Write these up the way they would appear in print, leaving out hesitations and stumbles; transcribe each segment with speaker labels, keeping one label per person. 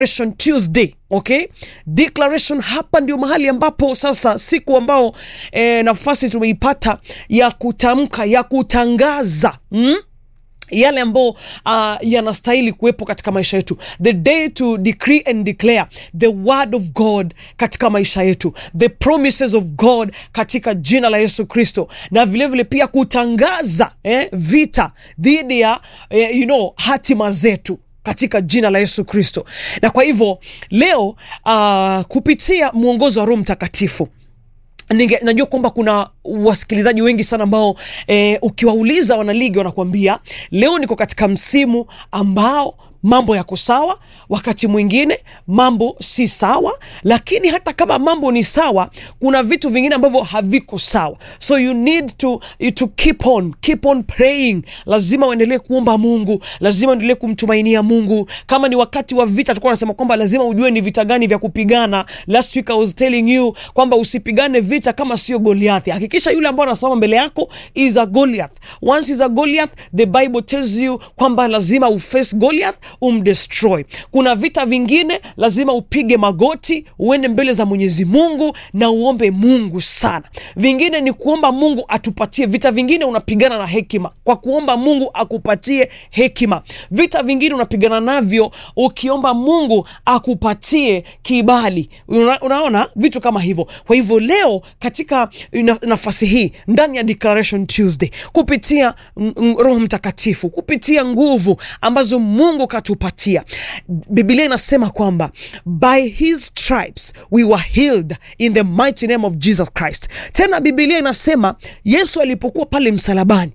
Speaker 1: Declaration Tuesday, okay? Declaration hapa ndio mahali ambapo sasa siku ambao nafasi tumeipata ya kutamka, ya kutangaza yale ambao yanastahili kuwepo katika maisha yetu. The day to decree and declare the word of God katika maisha yetu, the promises of God katika jina la Yesu Kristo, na vile vile pia kutangaza vita dhidi ya hatima zetu katika jina la Yesu Kristo. Na kwa hivyo leo kupitia mwongozo wa Roho Mtakatifu, najua kwamba kuna wasikilizaji wengi sana ambao ukiwauliza wanaligi wanakuambia leo niko katika msimu ambao mambo yako sawa, wakati mwingine mambo si sawa, lakini hata kama mambo ni sawa, kuna vitu vingine ambavyo haviko sawa. So you need to keep on praying. Lazima uendelee kuomba Mungu, lazima uendelee kumtumainia Mungu. Kama ni wakati wa vita, tulikuwa tunasema kwamba lazima ujue ni vita gani vya kupigana. Last week I was telling you kwamba usipigane vita kama sio Goliath. Hakikisha yule ambaye anasimama mbele yako is a Goliath. Once is a Goliath, the Bible tells you kwamba lazima uface Goliath, umdestroy. Kuna vita vingine lazima upige magoti, uende mbele za Mwenyezi Mungu na uombe Mungu sana. Vingine ni kuomba Mungu atupatie. Vita vingine unapigana na hekima, kwa kuomba Mungu akupatie hekima. Vita vingine unapigana navyo ukiomba Mungu akupatie kibali. Unaona vitu kama hivyo. Kwa hivyo leo katika nafasi hii ndani ya Declaration Tuesday, kupitia Roho Mtakatifu, kupitia nguvu ambazo Mungu katupatia, Biblia inasema kwamba by his stripes we were healed in the mighty name of Jesus Christ. Tena Biblia inasema Yesu alipokuwa pale msalabani,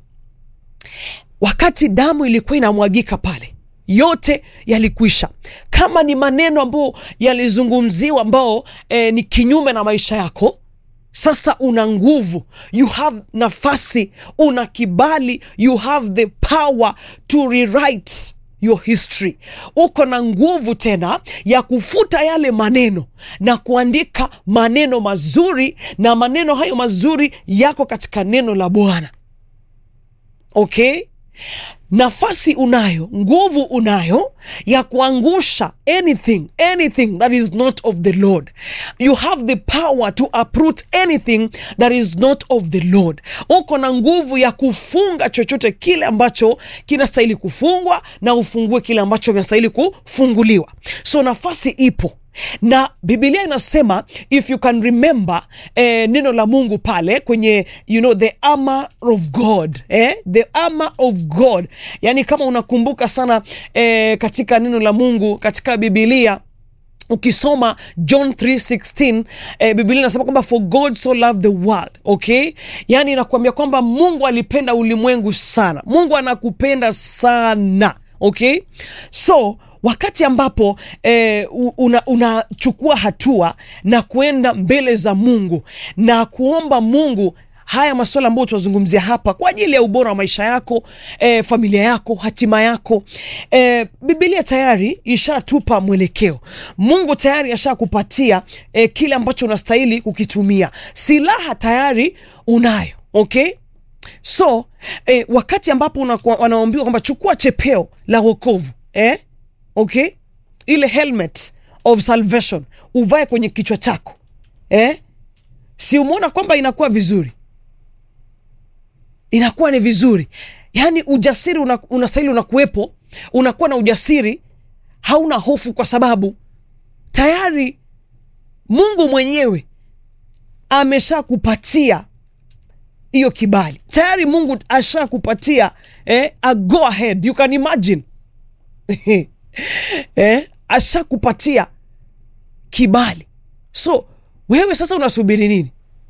Speaker 1: wakati damu ilikuwa inamwagika pale, yote yalikwisha. Kama ni maneno ambayo yalizungumziwa ambao ni kinyume na maisha yako, sasa una nguvu, you have nafasi, una kibali, you have the power to rewrite your history. Uko na nguvu tena ya kufuta yale maneno na kuandika maneno mazuri, na maneno hayo mazuri yako katika neno la Bwana. Okay? Nafasi unayo, nguvu unayo ya kuangusha anything that is not of the Lord. You have the power to uproot anything that is not of the Lord. Uko na nguvu ya kufunga chochote kile ambacho kinastahili kufungwa, na ufungue kile ambacho kinastahili kufunguliwa. So nafasi ipo. Na Biblia inasema, if you can remember, neno la Mungu pale kwenye the armor of God, the armor of God. Yani kama unakumbuka sana katika neno la Mungu katika Biblia, ukisoma John 3:16, Biblia inasema kwamba for God so loved the world, okay? Yani inakuambia kwamba Mungu alipenda ulimwengu sana. Mungu anakupenda sana, okay? So wakati ambapo unachukua hatua na kuenda mbele za Mungu na kuomba Mungu haya masuala ambayo tunazungumzia hapa kwa ajili ya ubora wa maisha yako, familia yako, hatima yako, Biblia tayari ishatupa mwelekeo. Mungu tayari ashakupatia kile ambacho unastahili kukitumia. Silaha tayari unayo, okay? So wakati ambapo wanaambiwa kwamba chukua chepeo la wokovu, okay? Ile helmet of salvation uvae kwenye kichwa chako, si umeona kwamba inakuwa vizuri? Inakuwa ni vizuri. Yani ujasiri unastahili unakuwepo, unakuwa na ujasiri, hauna hofu, kwa sababu tayari Mungu mwenyewe ameshakupatia hiyo kibali. Tayari Mungu ashakupatia a go ahead. You can imagine. Ashakupatia kibali. So wewe sasa unasubiri nini?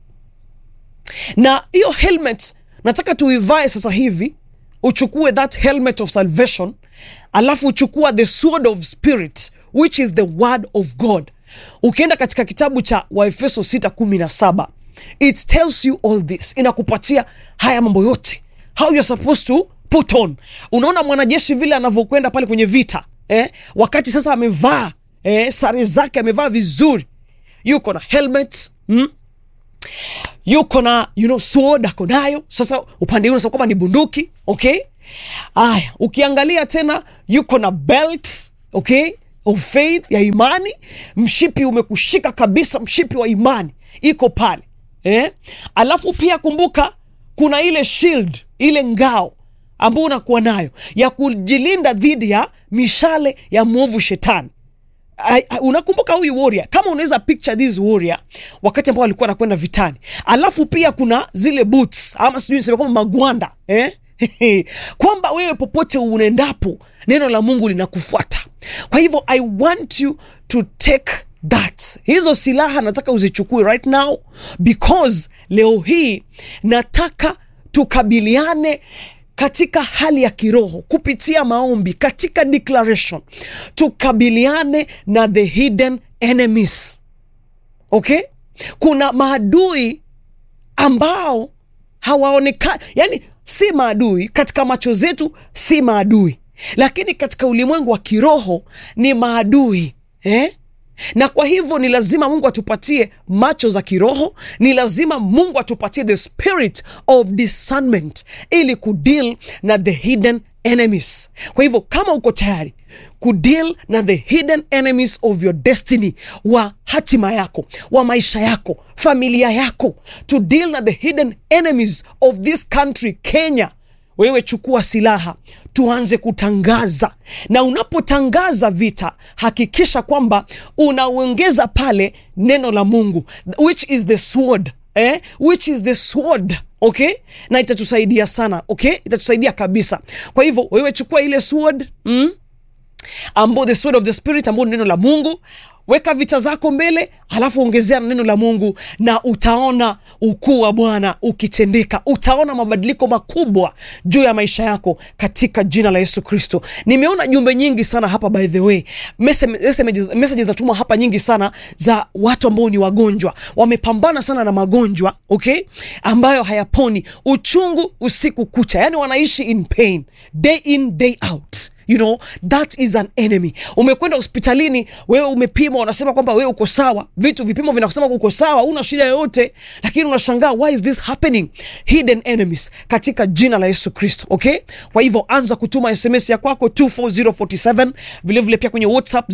Speaker 1: Na hiyo helmet nataka tuivae sasa hivi. Uchukue that helmet of salvation, alafu uchukua the sword of spirit, which is the word of God. Ukienda katika kitabu cha Waefeso 6:17, it tells you all this. Inakupatia haya mambo yote, how you're supposed to put on. Unaona mwanajeshi vile anavyokwenda pale kwenye vita, wakati sasa amevaa sare zake, amevaa vizuri, yuko na helmet, yuko na sword ako nayo. Sasa upande unasema kwamba ni bunduki, okay? Aya, ukiangalia tena yuko na belt, okay? of faith, ya imani. Mshipi umekushika kabisa, mshipi wa imani iko pale. Alafu pia kumbuka kuna ile shield, ile ngao ambayo unakuwa nayo ya kujilinda dhidi ya mishale ya mwovu shetani. Unakumbuka huyu warrior, kama unaweza picture this warrior wakati ambao alikuwa anakwenda vitani. Alafu pia kuna zile boots, ama sijui niseme kama magwanda, kwamba wewe popote unaendapo neno la Mungu linakufuata. Kwa hivyo I want you to take that. Hizo silaha nataka uzichukue right now, because leo hii nataka tukabiliane katika hali ya kiroho kupitia maombi, katika declaration tukabiliane na the hidden enemies. Okay? Kuna maadui ambao hawaonekani, yani si maadui katika macho zetu, si maadui, lakini katika ulimwengu wa kiroho ni maadui. Na kwa hivyo ni lazima Mungu atupatie macho za kiroho, ni lazima Mungu atupatie the spirit of discernment ili kudeal na the hidden enemies. Kwa hivyo kama uko tayari kudeal na the hidden enemies of your destiny, wa hatima yako, wa maisha yako, familia yako, to deal na the hidden enemies of this country Kenya, wewe chukua silaha, tuanze kutangaza. Na unapotangaza vita, hakikisha kwamba unaongeza pale neno la Mungu, which is the sword, which is the sword. Okay? Na itatusaidia sana, okay? Itatusaidia kabisa. Kwa hivyo wewe chukua ile sword, ambayo the sword of the spirit, ambayo neno la Mungu. Weka vita zako mbele, halafu ongezea neno la Mungu, na utaona ukuu wa Bwana ukitendeka. Utaona mabadiliko makubwa juu ya maisha yako katika jina la Yesu Kristo. Nimeona jumbe nyingi sana hapa, by the way. Messages zatumwa hapa nyingi sana za watu ambao ni wagonjwa. Wamepambana sana na magonjwa, okay? Ambayo hayaponi. Uchungu usiku kucha. Yani wanaishi in pain, day in, day out. You know, that is an enemy. Umekwenda hospitalini, wewe umepima, wanasema kwamba wewe uko sawa. Vipimo vinakusema uko sawa, una shida yoyote, lakini unashangaa why is this happening? Hidden enemies katika jina la Yesu Kristo, okay? Kwa hivyo anza kutuma SMS ya kwako 24047, vile vile pia kwenye WhatsApp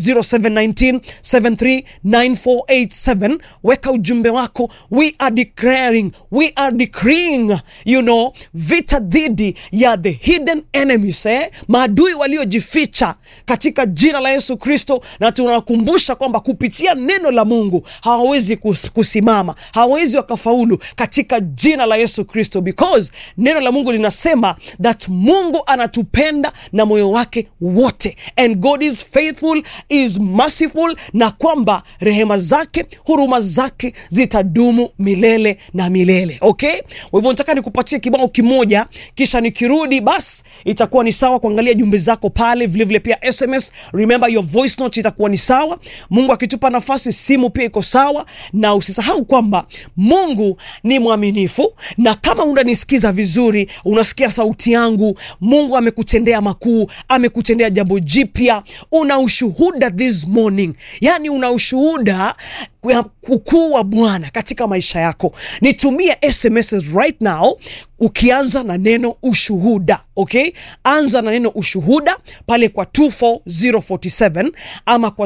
Speaker 1: 0719739487. Weka ujumbe wako. We are declaring, you know, vita dhidi ya the hidden enemies, maadui waliojificha katika jina la Yesu Kristo. Na tunakumbusha kwamba kupitia neno la Mungu hawawezi kusimama, hawawezi wakafaulu katika jina la Yesu Kristo, because neno la Mungu linasema that Mungu anatupenda na moyo wake wote, and God is faithful, is merciful, na kwamba rehema zake, huruma zake zitadumu milele na milele. Okay? Kwa hivyo nataka nikupatie kibao kimoja, kisha nikirudi basi itakuwa ni sawa kuangalia jumbe zako pale, vile vile pia SMS. Remember your voice note itakuwa ni sawa. Mungu akitupa nafasi, simu pia iko sawa. Na usisahau kwamba Mungu ni mwaminifu, na kama unanisikiza vizuri, unasikia sauti yangu, Mungu amekutendea makuu, amekutendea jambo jipya. Una ushuhuda this morning, yani una ushuhuda ukuu wa Bwana katika maisha yako. Nitumie SMS right now ukianza na neno ushuhuda, okay? Anza na neno ushuhuda pale kwa 24047 ama kwa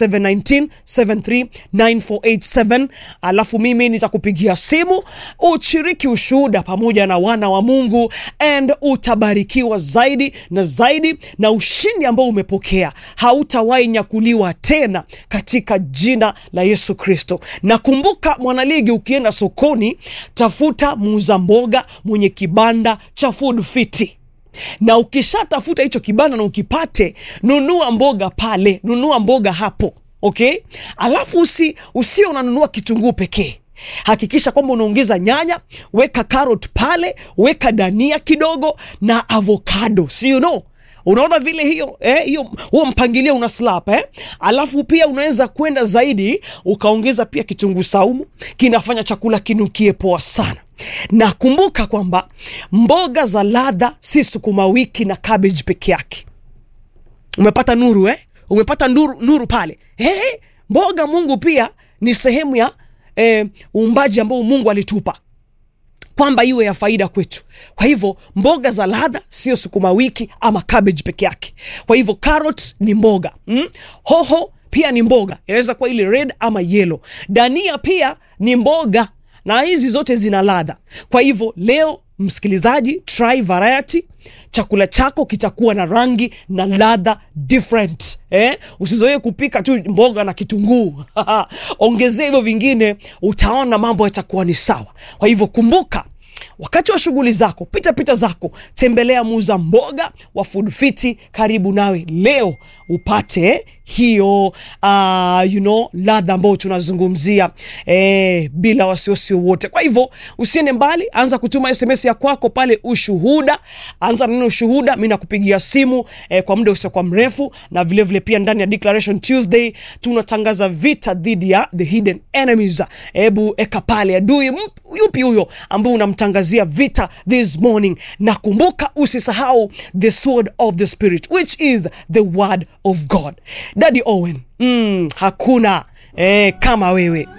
Speaker 1: 0719739487. Alafu mimi nitakupigia simu uchiriki ushuhuda pamoja na wana wa Mungu, and utabarikiwa zaidi na zaidi, na ushindi ambao umepokea hautawahi nyakuliwa tena katika jina la Yesu Kristo. Na kumbuka mwanaligi, ukienda sokoni, tafuta muuza mboga mwenye kibanda cha Food Fiti. Na ukishatafuta hicho kibanda na ukipate, nunua mboga pale, nunua mboga hapo, okay? Alafu usio unanunua kitunguu pekee. Hakikisha kwamba unaongeza nyanya, weka carrot pale, weka dania kidogo na avocado. You know? Unaona vile hiyo huo mpangilio una slap, Alafu pia unaweza kwenda zaidi ukaongeza pia kitunguu saumu, kinafanya chakula kinukie poa sana. Na kumbuka kwamba mboga za ladha si sukuma wiki na cabbage peke yake. Umepata nuru, umepata nuru pale. Mboga Mungu pia ni sehemu ya uumbaji ambao Mungu alitupa. Kwa kwamba iwe ya faida kwetu. Kwa hivyo mboga za ladha sio sukuma wiki ama cabbage peke yake. Kwa hivyo carrot ni mboga, hoho pia ni mboga, inaweza kuwa ile red ama yellow. Dania pia ni mboga, na hizi zote zina ladha. Kwa hivyo leo msikilizaji, try variety. Chakula chako kitakuwa na rangi na ladha different. Usizoee kupika tu mboga na kitunguu. Ongezea hivyo vingine, utaona mambo yatakuwa ni sawa. Kwa hivyo kumbuka, wakati wa shughuli zako, pita zako, tembelea muuza mboga wa Food Fiti karibu nawe leo upate hiyo ladha ambayo tunazungumzia bila wasiwasi wote. Kwa hivyo usiende mbali, anza kutuma SMS ya kwako pale ushuhuda. Anza neno ushuhuda, mimi nakupigia simu kwa muda usio kwa mrefu. Na vile vile pia ndani ya Declaration Tuesday tunatangaza vita dhidi ya the hidden enemies. Hebu eka pale adui yupi huyo ambao unamtangazia vita this morning. Na kumbuka, usisahau the sword of the spirit, which is the word of God. Daddy Owen, hakuna kama wewe.